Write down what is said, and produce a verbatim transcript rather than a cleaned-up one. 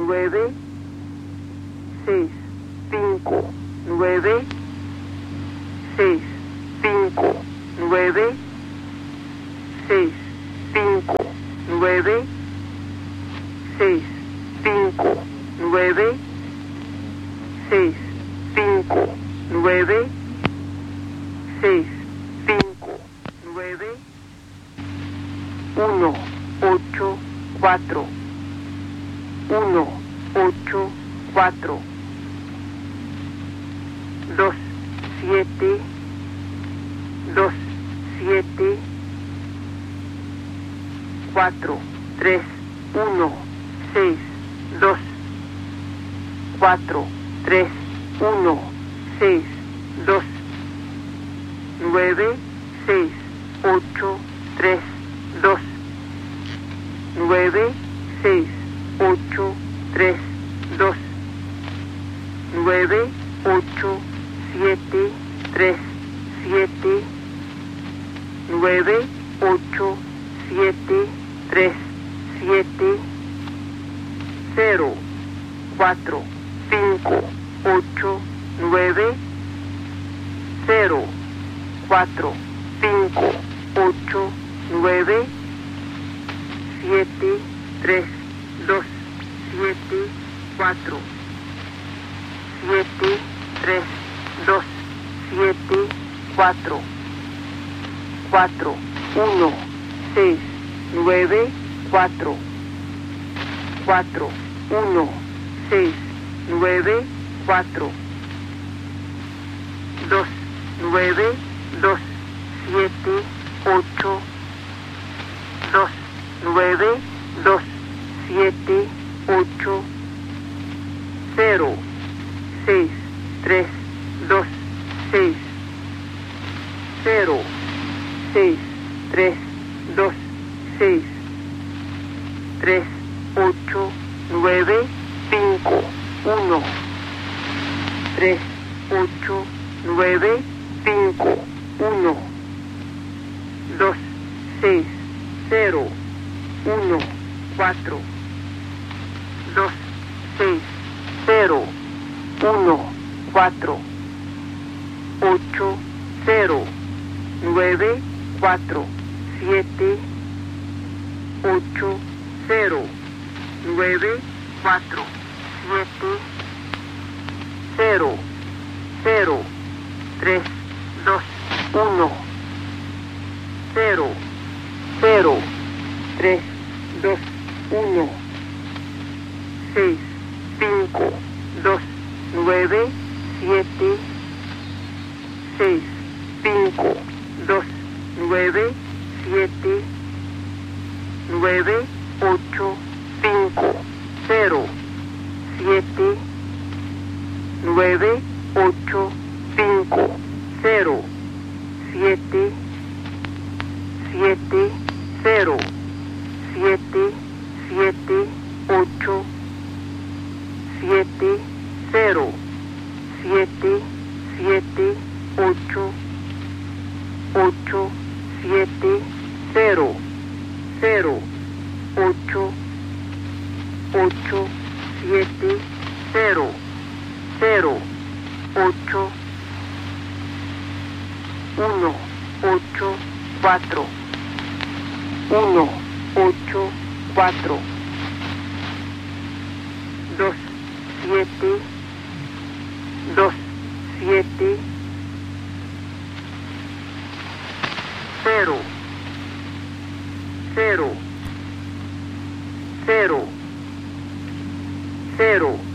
nueve, seis, cinco, nueve, seis, cinco, nueve, seis, cinco, nueve, seis, cinco, nueve, seis, cinco, nueve, seis, cinco, nueve, uno, ocho, cuatro, uno, ocho, cuatro, dos, siete, dos, siete, cuatro, tres, uno, seis, dos, cuatro, tres, uno, seis, dos, nueve, seis, ocho, tres, dos, nueve, seis, ocho, tres, dos, nueve, ocho, siete, tres, siete, nueve, ocho, siete, tres, siete, cero, cuatro, cinco, ocho, nueve, cero, cuatro, cinco, ocho, nueve, siete, tres, dos, siete, cuatro, siete, tres, dos, siete, cuatro, cuatro, uno, seis, nueve, cuatro, cuatro, uno, seis, nueve, cuatro, dos, nueve, dos, siete, ocho, dos, nueve, dos, siete, ocho, cero, seis, tres, dos, seis, cero, seis, tres, dos, seis, tres, ocho, nueve, cinco, uno, tres, ocho, nueve, cinco, uno, dos, seis, cero, uno, cuatro, dos, seis, cero, uno, cuatro, ocho, cero, nueve, cuatro, siete, ocho, cero, nueve, cuatro, siete, cero, cero, tres, dos, uno, cero, cero, tres, dos, uno, seis, cinco, dos, nueve, siete, seis, cinco, dos, nueve, siete, nueve, ocho, cinco, cero, siete, nueve, ocho, cinco, cero, siete, siete, cero, siete, siete, ocho, siete, cero, siete, siete, ocho, ocho, siete, cero, cero, ocho, ocho, siete, cero, cero, ocho, uno, ocho, cuatro, uno, ocho, cuatro, dos, siete, dos, siete, cero, cero, cero, cero.